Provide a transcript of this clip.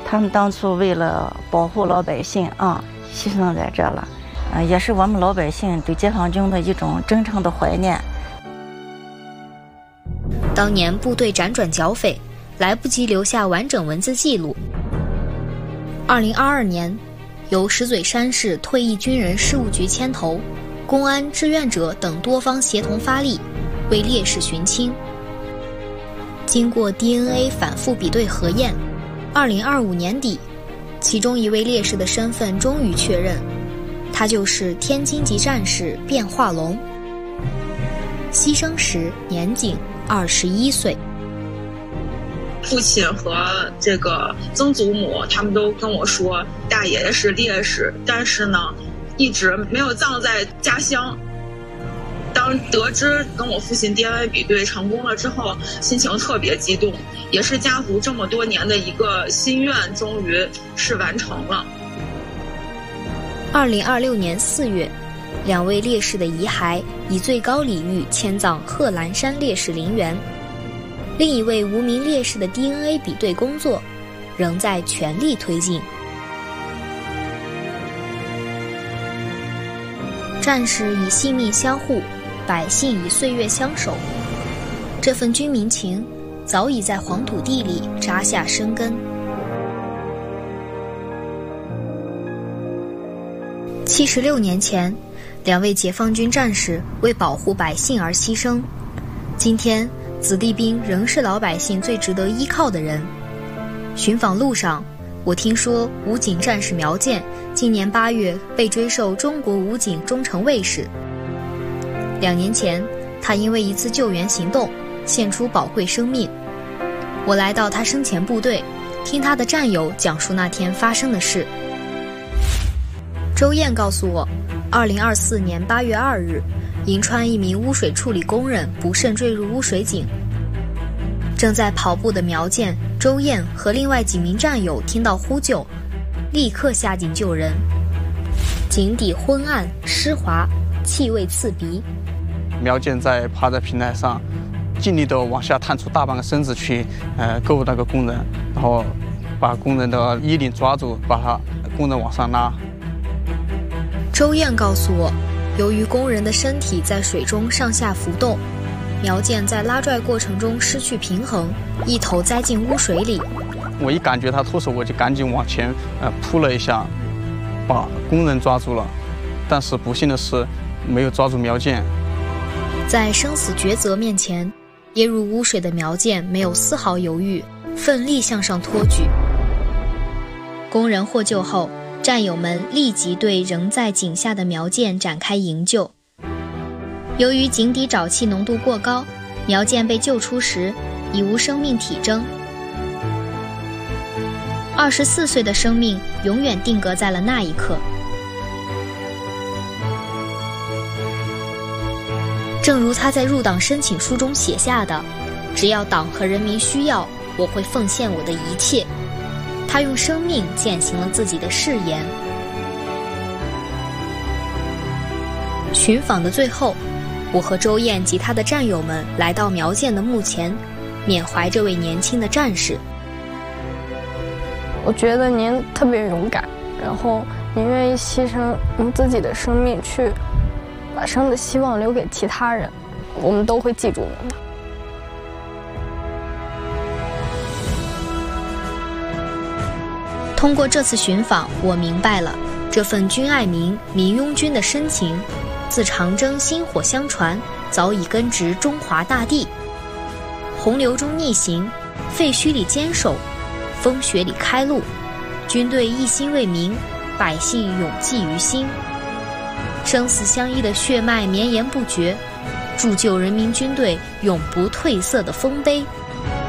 他们当初为了保护老百姓啊，牺牲在这了，也是我们老百姓对解放军的一种真诚的怀念。 当年部队辗转剿匪，来不及留下完整文字记录。2022年，由石嘴山市退役军人事务局牵头，公安、志愿者等多方协同发力，为烈士寻亲。经过 DNA 反复比对核验，2025年底，其中一位烈士的身份终于确认，他就是天津籍战士卞化龙。牺牲时年仅21岁。 父亲和这个曾祖母他们都跟我说，大爷爷是烈士，但是呢，一直没有葬在家乡。当得知跟我父亲 DNA 比对成功了之后，心情特别激动，也是家族这么多年的一个心愿终于是完成了。 2026年4月，2位烈士的遗骸以最高礼遇迁葬贺兰山烈士陵园。另一位无名烈士的 DNA 比对工作仍在全力推进。战士以性命相护，百姓以岁月相守，这份军民情早已在黄土地里扎下生根。76年前，2位解放军战士为保护百姓而牺牲。今天，子弟兵仍是老百姓最值得依靠的人。寻访路上，我听说武警战士苗健今年8月被追授中国武警忠诚卫士。2年前，他因为一次救援行动献出宝贵生命。我来到他生前部队，听他的战友讲述那天发生的事。周燕告诉我，2024年8月2日，银川一名污水处理工人不慎坠入污水井。正在跑步的苗健、周燕和另外几名战友听到呼救，立刻下井救人。井底昏暗湿滑，气味刺鼻。 苗健趴在平台上，尽力地往下探出大半个身子去，够那个工人，然后把工人的衣领抓住，把工人往上拉。 周燕告诉我，由于工人的身体在水中上下浮动，苗健在拉拽过程中失去平衡，一头栽进污水里。 我一感觉他脱手，我就赶紧往前扑了一下，把工人抓住了。但是不幸的是，没有抓住苗健。 在生死抉择面前，跌入污水的苗健没有丝毫犹豫，奋力向上托举。工人获救后，战友们立即对仍在井下的苗健展开营救。由于井底沼气浓度过高，苗健被救出时已无生命体征。24岁的生命永远定格在了那一刻。正如他在入党申请书中写下的，只要党和人民需要，我会奉献我的一切。他用生命践行了自己的誓言。寻访的最后，我和周燕及他的战友们来到苗健的墓前，缅怀这位年轻的战士。 我觉得您特别勇敢，然后您愿意牺牲您自己的生命去把生的希望留给其他人，我们都会记住您的。 通过这次寻访，我明白了这份军爱民、民拥军的深情，自长征薪火相传，早已根植中华大地。洪流中逆行，废墟里坚守，风雪里开路，军队一心为民，百姓永记于心。生死相依的血脉绵延不绝，铸就人民军队永不褪色的丰碑。